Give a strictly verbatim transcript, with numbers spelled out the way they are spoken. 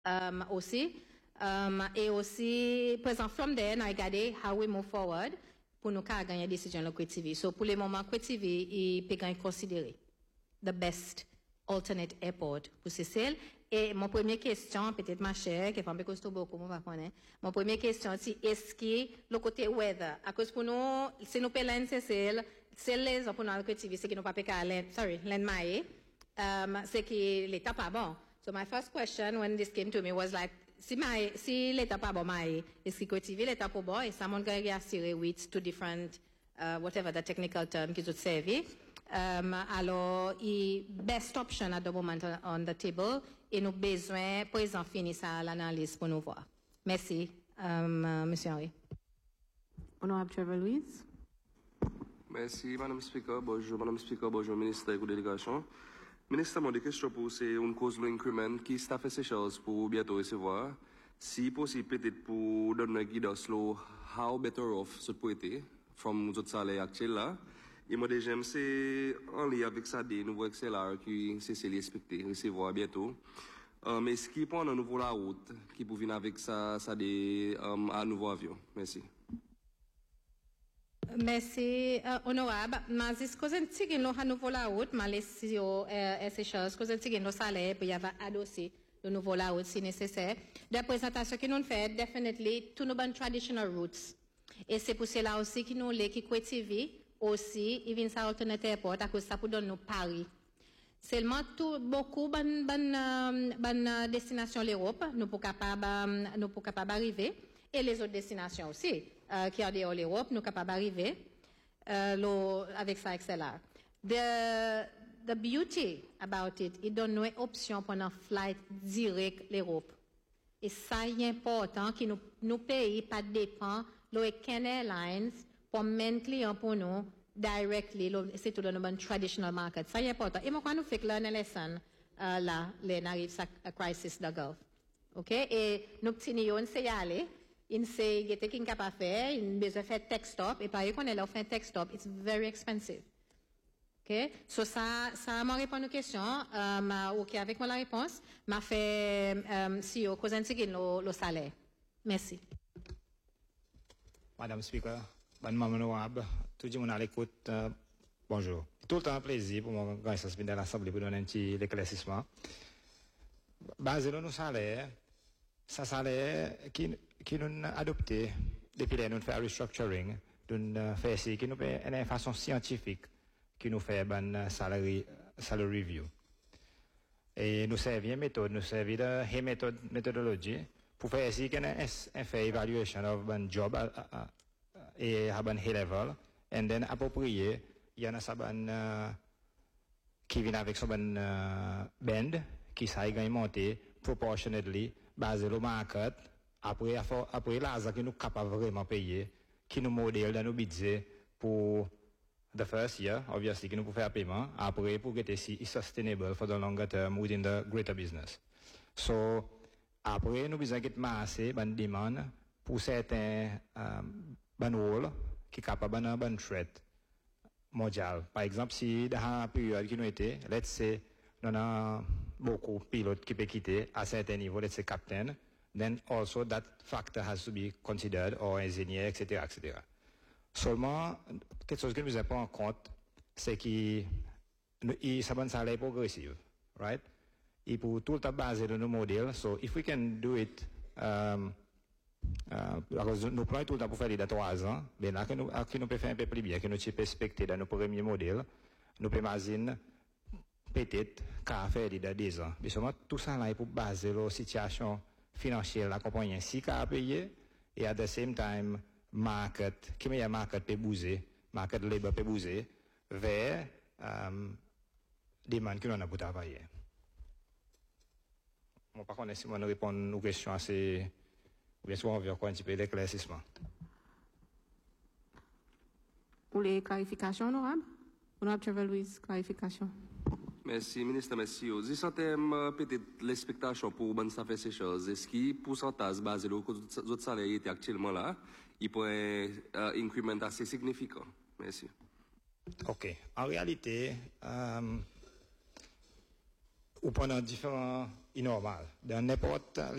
um, aussi. Um, et aussi, présent from there, nous regarder how we move forward pour nous gagner décision le Q T V. So, pour le moment, Q T V, il peut considérer the best alternate airport pour Cécile. Et mon première question, peut-être ma chère, qui est un peu costaud beaucoup, on va connaître. Mon première question, c'est est-ce que le côté weather, à cause pour nous, si nous payons Cécile, c'est les pour nous Q T V, c'est que nous pas payer sorry, l'enmailler, um, c'est que l'état pas bon. So my first question when this came to me was like, si my, si l'état pas bon, my, est-ce que Q T V l'état pas bon, et ça m'en gagne assurer with two different, uh, whatever the technical term qu'ils ont servi. Um, alors, the best option at the moment on, on the table, et nous besoin, présent fini ça l'analyse pour nous voir. Merci, um, uh, Monsieur Henry. Honorable Trevor Louise. Merci, Madame Speaker. Bonjour, Madame Speaker. Bonjour, Ministre de la Délégation. Ministre, mon question pour c'est une cause de l'increment qui s'est fait ces choses pour bientôt recevoir. Si possible, peut-être pour donner guidance sur how better off ce peut être, from notre salaire actuel là. Et moi, déjà, c'est en lien avec ça, des nouveaux accélères qui c'est expecté recevoir bientôt. Um, est-ce qu'il prend un nouveau la route qui peut venir avec ça, ça des um, un nouveau avion? Merci. Merci, uh, honorable. Mais est-ce que vous avez un nouveau la route, mais les C E O et ces choses, que vous avez un salaire pour y avoir adossé le nouveau la route si nécessaire. La présentation que nous faisons, definitely, tous nos bonnes traditional routes. Et c'est pour cela aussi que nous, les qui Q T V, aussi, il vient ça alternate airport à cause ça pour donner nous Paris. Seulement tout beaucoup bonne bonne bonne destination l'Europe, nous pour capable nous pour capable arriver et les autres destinations aussi euh, qui ont dehors l'Europe, nous capable arriver euh, avec ça X L R. The the beauty about it, il donne nous option pour un flight direct l'Europe. Et ça est important que nous nous pays pas dépend l'American Airlines pour mettre clients pour nous directly, c'est tout dans le traditional market. Ça est important. Et moi, quand nous faisons learn lesson, euh, là, les arrive à crisis de Gulf. OK? Et nous petits nions, c'est y aller. Il sait, il est capable de faire, il besoin de faire tech stop. Et par exemple, on est là, on fait tech stop. It's very expensive. OK? So, ça, ça m'a répondu aux questions. Euh, m'a, OK, avec moi la réponse. M'a fait, euh, si au cause le, le salaire. Merci. Madame Speaker. Bonne maman honorable, tout le monde à l'écoute, euh, bonjour. Tout le temps un plaisir pour moi quand je suis dans l'Assemblée pour donner un petit éclaircissement. Basé sur nos salaires, ça salaire qui, qui nous a adopté depuis que nous faisons restructuring, nous faisons ici, qui nous fait une façon scientifique, qui nous fait une salary, salary review. Et nous servons une méthode, nous servons de méthode, méthodologie pour faire ici une fait évaluation of un job à, à, et à un high level, and then approprié, il y en a ça uh, qui vient avec son uh, band, qui s'est monté proportionately, basé sur le market, après, après l'argent que nous sommes capables vraiment payer, qui nous modèle dans nos budgets pour the first year, obviously, qui nous peut faire paiement, après pour que c'est sustainable for the longer term within the greater business. So, après, nous besoin de masser, une demande pour certains, um, un rôle qui est capable d'un threat mondial. Par exemple, si dans la période qui nous était, let's say, nous avons beaucoup de pilotes qui peuvent quitter à certains niveaux, let's say captain, then also that factor has to be considered, or engineer, et cetera, et cetera. Seulement, quelque chose que nous avons pas en compte, c'est qu'il y a un salaire progressif, right? Et pour tout le temps basé sur nos modèles, so if we can do it, um, Uh, nous prenons tout le temps pour faire les trois ans, mais là, que nous, que nous pouvons faire un peu plus bien, que nous pouvons respecter dans nos premiers modèles, nous pouvons imaginer peut-être qu'à faire les deux ans. Mais seulement tout ça là est pour baser la situation financière de la compagnie ainsi qu'à payer, et à the same time, market, qui meilleur market peut bouger, market labor peut bouger, vers um, des demandes que l'on a pour travailler. Bon, par contre, si on répond aux questions assez. Bien sûr, on veut encore un petit peu d'éclaircissement. Pour les clarifications, honorable? Honorable Trevor Louise, clarification. Merci, ministre, merci. Au dix thème, peut-être l'expectation pour bonne ça fait ces choses. Est-ce qu'il pourcentage basé sur les autres salaires qui actuellement là, il pourrait euh, increment assez significant? Merci. OK. En réalité, euh, ou pendant différents anormal. Dans n'importe